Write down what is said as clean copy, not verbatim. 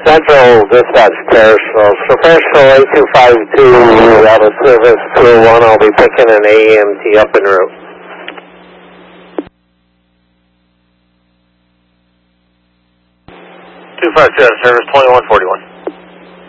Central Dispatch Parisville. So Parisville 8252 out of service 201. I'll be picking an AMT up en route. 252 out of service 2141.